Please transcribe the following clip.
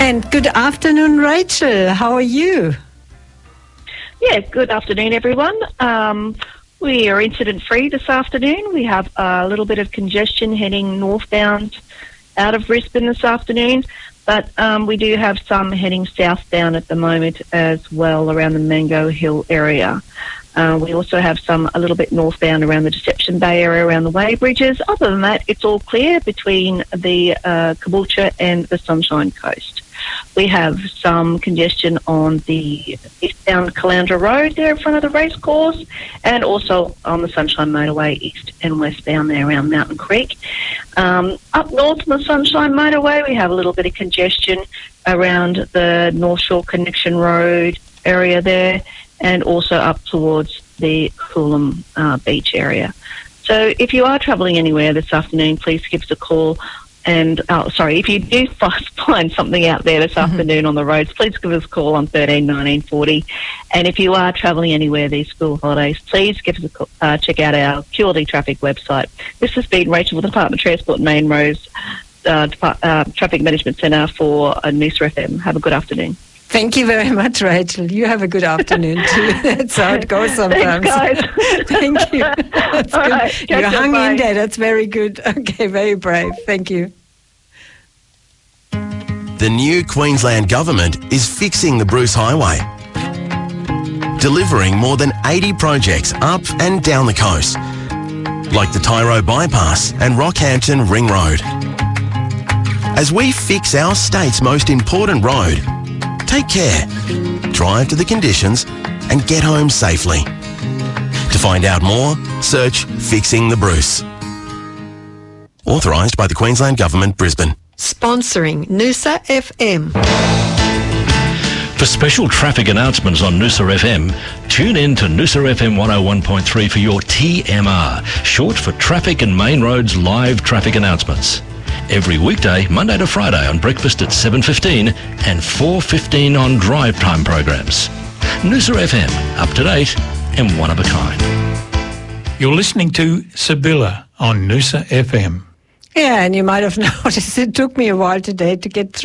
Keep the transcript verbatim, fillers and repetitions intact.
And good afternoon, Rachel. How are you? Yeah, good afternoon, everyone. Um, we are incident-free this afternoon. We have a little bit of congestion heading northbound out of Brisbane this afternoon, but um, we do have some heading southbound at the moment as well around the Mango Hill area. Uh, we also have some a little bit northbound around the Deception Bay area around the Way Bridges. Other than that, it's all clear between the uh, Caboolture and the Sunshine Coast. We have some congestion on the eastbound Caloundra Road there in front of the racecourse, and also on the Sunshine Motorway east and westbound there around Mountain Creek. Um, up north on the Sunshine Motorway, we have a little bit of congestion around the North Shore Connection Road area there, and also up towards the Coolum uh, Beach area. So if you are travelling anywhere this afternoon, please give us a call. And, oh, sorry, if you do find something out there this mm-hmm. afternoon on the roads, please give us a call on thirteen nineteen forty. And if you are travelling anywhere these school holidays, please give us a call, uh, check out our Q L D Traffic website. This has been Rachel with the Department of Transport and Main Roads uh, Depart- uh, Traffic Management Centre for uh, Noosa F M. Have a good afternoon. Thank you very much, Rachel. You have a good afternoon too. That's how it goes sometimes. Thanks, guys. Thank you. That's All good. right, you hung bye. in there. That's very good. Okay, very brave. Thank you. The new Queensland Government is fixing the Bruce Highway, delivering more than eighty projects up and down the coast, like the Tyro Bypass and Rockhampton Ring Road. As we fix our state's most important road, take care, drive to the conditions and get home safely. To find out more, search Fixing the Bruce. Authorised by the Queensland Government, Brisbane. Sponsoring Noosa F M. For special traffic announcements on Noosa F M, tune in to Noosa F M one oh one point three for your T M R, short for Traffic and Main Roads live traffic announcements. Every weekday, Monday to Friday on breakfast at seven fifteen and four fifteen on drive time programs. Noosa F M, up to date and one of a kind. You're listening to Sibylla on Noosa F M. Yeah, and you might have noticed it took me a while today to get through.